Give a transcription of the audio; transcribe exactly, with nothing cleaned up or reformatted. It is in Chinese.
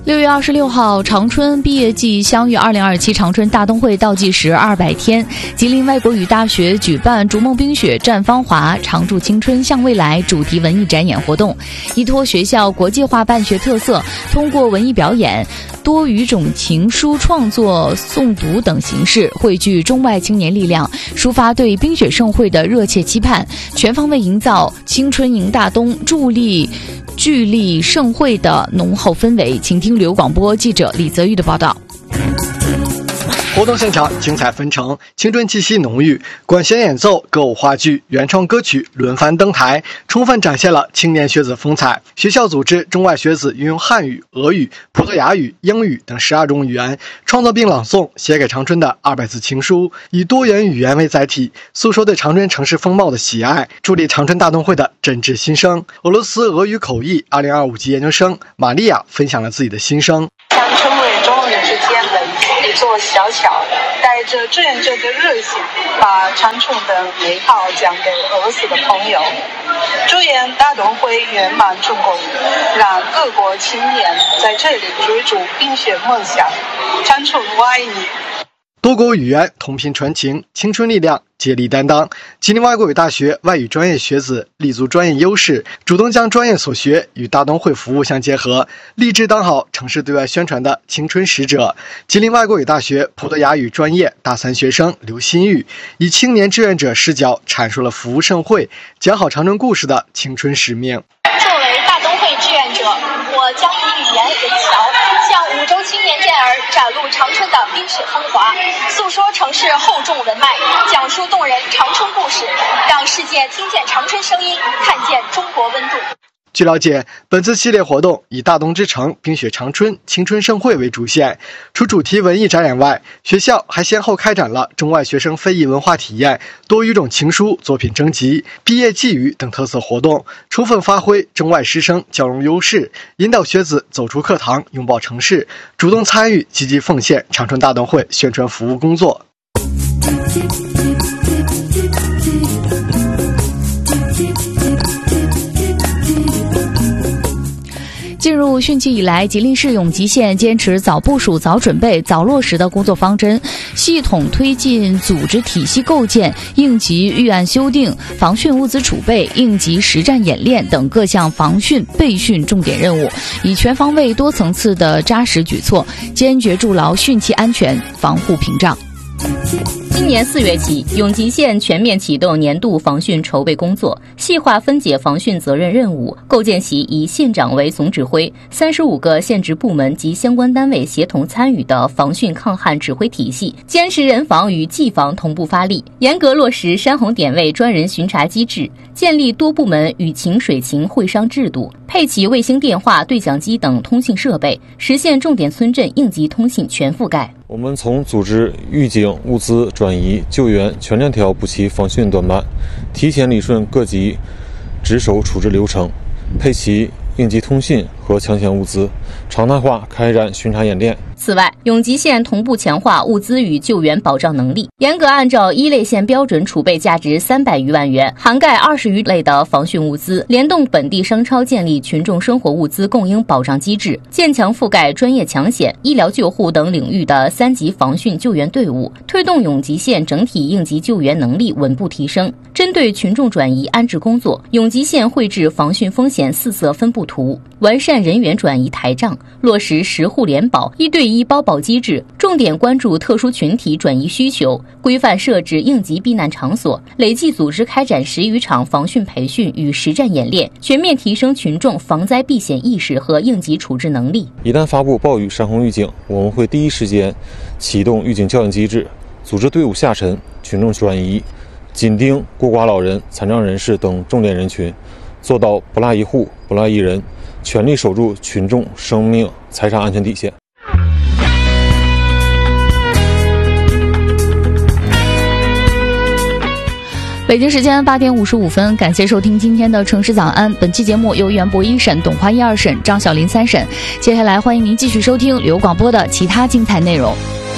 六月二十六号，长春毕业季相遇二零二七长春大冬会倒计时二百天，吉林外国语大学举办“逐梦冰雪绽芳华，常驻青春向未来”主题文艺展演活动，依托学校国际化办学特色，通过文艺表演、多语种情书创作、诵读等形式，汇聚中外青年力量，抒发对冰雪盛会的热切期盼，全方位营造青春迎大冬、助力聚力盛会的浓厚氛围。请听旅游广播记者李泽玉的报道。 活动现场精彩纷呈，青春气息浓郁，管弦演奏、歌舞话剧、原创歌曲轮番登台，充分展现了青年学子风采。学校组织中外学子运用汉语、俄语、葡萄牙语、英语等十二种语言，创作并朗诵写给长春的二百字情书，以多元语言为载体，诉说对长春城市风貌的喜爱，助力长春大冬会的真挚新生。俄罗斯俄语口译二零二五级研究生玛利亚分享了自己的心声。 想成为中日之间的一座小小带着志愿者的热心，把长春的美好讲给俄罗斯的朋友。祝愿大冬会圆满成功，让各国青年在这里追逐冰雪梦想。长春我爱你。 多国语言同频传情，青春力量接力担当。吉林外国语大学外语专业学子立足专业优势，主动将专业所学与大冬会服务相结合，立志当好城市对外宣传的青春使者。吉林外国语大学葡萄牙语专业大三学生刘新玉以青年志愿者视角阐述了服务盛会、讲好长春故事的青春使命。 作为大冬会志愿者，我将以语言为桥，向五洲青年健儿展露长春的冰雪风华，诉说城市厚重文脉，讲述动人长春故事，让世界听见长春声音，看见中国温度。 据了解，本次系列活动以大冬之城、冰雪长春、青春盛会为主线。除主题文艺展演外，学校还先后开展了中外学生非遗文化体验、多语种情书作品征集、毕业寄语等特色活动，充分发挥中外师生交融优势，引导学子走出课堂，拥抱城市，主动参与、积极奉献长春大冬会宣传服务工作。 进入汛期以来，吉林市永吉县坚持早部署、早准备、早落实的工作方针，系统推进组织体系构建、应急预案修订、防汛物资储备、应急实战演练等各项防汛备汛重点任务，以全方位、多层次的扎实举措，坚决筑牢汛期安全防护屏障。 今年四月起，永吉县全面启动年度防汛筹备工作，细化分解防汛责任任务，构建起以县长为总指挥、三十五个县直部门及相关单位协同参与的防汛抗旱指挥体系，坚持人防与技防同步发力，严格落实山洪点位专人巡查机制，建立多部门雨情水情会商制度，配齐卫星电话、对讲机等通信设备，实现重点村镇应急通信全覆盖。 我们从组织预警、物资转移、救援全链条补齐防汛短板，提前理顺各级值守处置流程，配齐应急通信和抢险物资，常态化开展巡查演练。 此外，永吉县同步强化物资与救援保障能力，严格按照一类县标准储备价值三百余万元，涵盖二十余类的防汛物资，联动本地商超建立群众生活物资供应保障机制，建强覆盖专业抢险、医疗救护等领域的三级防汛救援队伍，推动永吉县整体应急救援能力稳步提升。针对群众转移安置工作，永吉县绘制防汛风险四色分布图，完善人员转移台账，落实十户联保、一对一包保机制，重点关注特殊群体转移需求，规范设置应急避难场所，累计组织开展十余场防汛培训与实战演练，全面提升群众防灾避险意识和应急处置能力。 一旦发布暴雨山洪预警，我们会第一时间启动预警教演机制，组织队伍下沉、群众转移，紧盯孤寡老人、残障人士等重点人群，做到不落一户、不落一人，全力守住群众生命财产安全底线。 北京时间八点五十五分，感谢收听今天的城市早安。本期节目由袁博一审、董华一二审、张小林三审。接下来欢迎您继续收听旅游广播的其他精彩内容。